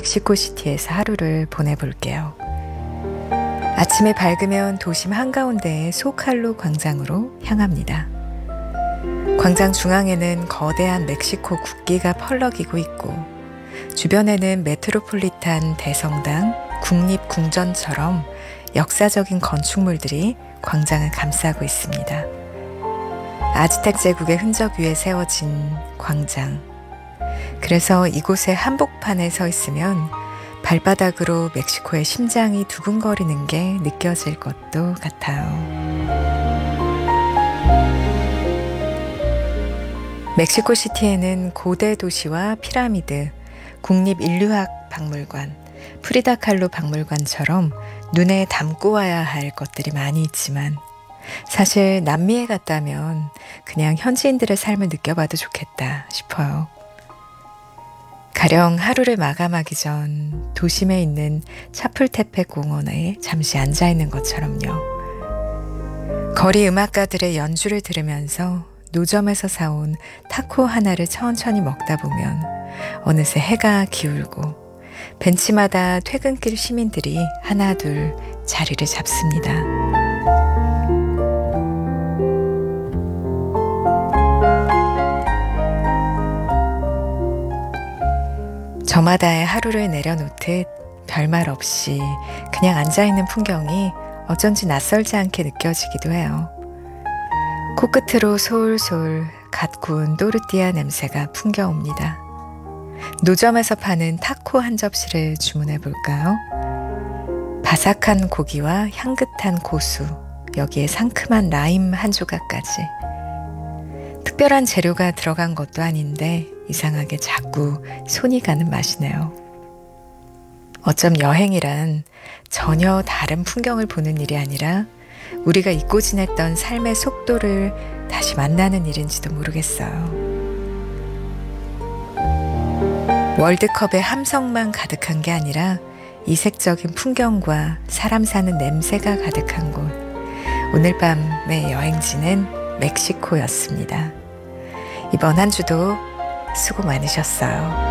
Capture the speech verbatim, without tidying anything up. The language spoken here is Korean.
멕시코시티에서 하루를 보내볼게요. 아침에 밝으면 도심 한가운데의 소칼로 광장으로 향합니다. 광장 중앙에는 거대한 멕시코 국기가 펄럭이고 있고 주변에는 메트로폴리탄 대성당, 국립궁전처럼 역사적인 건축물들이 광장을 감싸고 있습니다. 아즈텍 제국의 흔적 위에 세워진 광장. 그래서 이곳의 한복판에 서 있으면 발바닥으로 멕시코의 심장이 두근거리는 게 느껴질 것도 같아요. 멕시코시티에는 고대 도시와 피라미드, 국립인류학 박물관, 프리다 칼로 박물관처럼 눈에 담고 와야 할 것들이 많이 있지만 사실 남미에 갔다면 그냥 현지인들의 삶을 느껴봐도 좋겠다 싶어요. 가령 하루를 마감하기 전 도심에 있는 차풀테페 공원에 잠시 앉아있는 것처럼요. 거리 음악가들의 연주를 들으면서 노점에서 사온 타코 하나를 천천히 먹다 보면 어느새 해가 기울고 벤치마다 퇴근길 시민들이 하나둘 자리를 잡습니다. 저마다의 하루를 내려놓듯 별말 없이 그냥 앉아있는 풍경이 어쩐지 낯설지 않게 느껴지기도 해요. 코끝으로 솔솔 갓 구운 또르띠아 냄새가 풍겨옵니다. 노점에서 파는 타코 한 접시를 주문해 볼까요? 바삭한 고기와 향긋한 고수, 여기에 상큼한 라임 한 조각까지. 특별한 재료가 들어간 것도 아닌데 이상하게 자꾸 손이 가는 맛이네요. 어쩜 여행이란 전혀 다른 풍경을 보는 일이 아니라 우리가 잊고 지냈던 삶의 속도를 다시 만나는 일인지도 모르겠어요. 월드컵의 함성만 가득한 게 아니라 이색적인 풍경과 사람 사는 냄새가 가득한 곳. 오늘 밤의 여행지는 멕시코였습니다. 이번 한 주도 수고 많으셨어요.